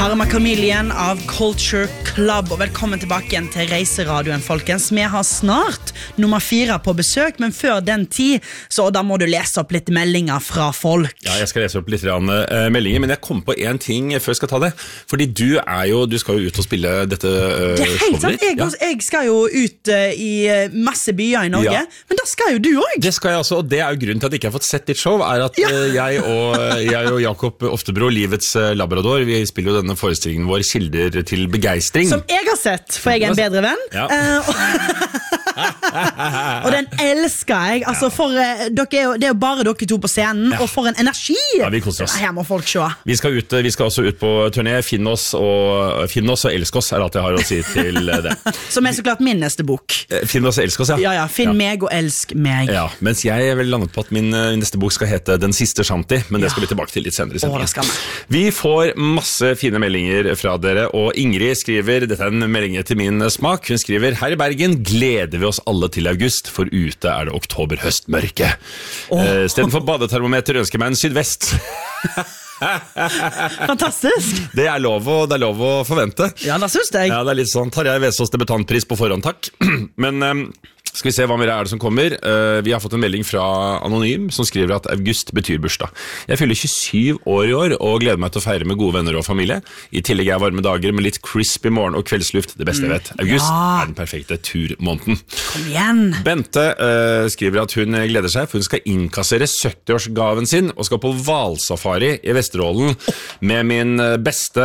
Karma Chameleon av Culture Club, og velkommen tilbake igjen til Reiseradioen, folkens. Vi har snart nummer 4 på besøk, men før den tid, så da må du lese opp litt meldinger fra folk. Ja, jeg skal lese opp litt meldinger, men jeg kom på en ting før jeg skal ta det. Fordi du skal jo ut og spille dette Det er helt sant, jeg skal jo ut i masse byer i Norge, men da skal jo du også. Det skal jeg også, og det er jo grunnen til at jeg ikke har fått sett ditt show, er at jeg og Jakob Oftebro, livets labrador, vi spiller jo denne forestillingen vår Kilder til begeistring. Som jeg har sett, for jeg er en bedre venn. Ja. Og den elsker jeg. Altså, det er jo bare dere to på scenen, og for en energi! Ja, vi koser oss. Her må folk se. Vi skal også ut på turné. Finn oss og elsk oss er alt jeg har å si til det. Som er så klart min neste bok. Finn oss og elsk oss, ja. Ja, finn meg og elsk meg. Ja, mens jeg er vel landet på at min neste bok skal hete Den siste shanty, men det skal vi tilbake til litt senere i sendingen. Vi får masse fine meldinger fra dere, og Ingrid skriver, dette er en melding til min smak, hun skriver: her i Bergen gleder vi oss alle til august, for ute er det oktober-høstmørke. Stedet for badetermometer ønsker meg en sydvest. Fantastisk. Det er lov å forvente. Ja, det synes jeg. Ja, det er litt sånn, Tarjei Vesaas debutantpris på forhånd, takk. Men skal vi se hva mer er det som kommer. Vi har fått en melding fra Anonym som skriver at august betyr bursdag. Jeg fyller 27 år i år og gleder meg til å feire med gode venner og familie. I tillegg er varme dager med litt crispy morgen og kveldsluft det beste jeg vet. August er den perfekte turmåneden. Kom igjen. Bente skriver at hun gleder seg, for hun skal innkassere 70-årsgaven sin og skal på hvalsafari i Vesterålen med mine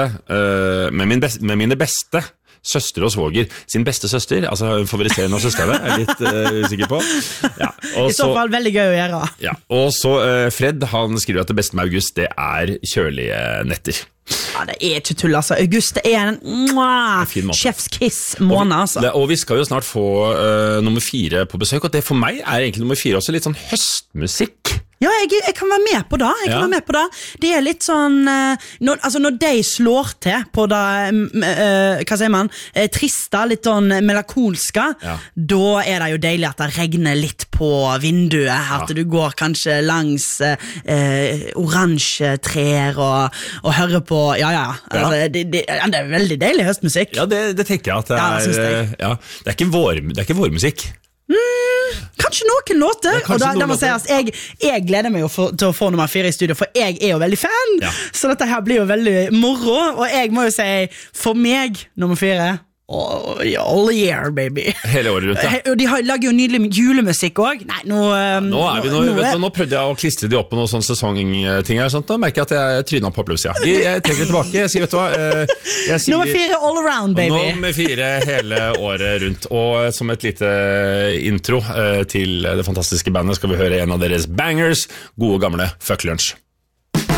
beste søster og svoger. Sin beste søster, altså favoriserende av søsterne, er litt usikker på. Ja, i så fall veldig gøy å gjøre. Ja, og så Fred, han skriver at det beste med august, det er kjølige netter. Ja, det er ikke tull, altså. August er en chefskiss-måned, altså. Og vi skal jo snart få nummer 4 på besøk, og det for meg er egentlig nummer 4 også litt sånn høstmusikk. Ja, jeg kan være med på det. Det er litt sånn når de slår til på det, hva sier man, trista, litt sånn melankolska, da er det jo deilig at det regner litt på vinduet, at du går kanskje langs oransje trær og hører på, altså, det er veldig deilig høstmusikk. Ja, det tenker jeg at det er. Det er ikke vårmusikk. Kanskje noen låter, og da må jeg si at jeg gleder meg jo til å få nummer 4 i studio, for jeg er jo veldig fan, så dette her blir jo veldig moro, og jeg må jo si, for meg, nummer 4, all year, baby. Hele året rundt, ja. Og de lager jo nydelig julemusikk også. Nei, nå prøvde jeg å klistre de opp på noen sånne sesongting her, sånt, da merker jeg at jeg trynet på opplevelse, ja. Jeg trekker tilbake, jeg sier, vet du hva, nummer 4 all around, baby. Nummer 4 hele året rundt, og som et lite intro til det fantastiske bandet skal vi høre en av deres bangers, gode gamle Fuck Lunch.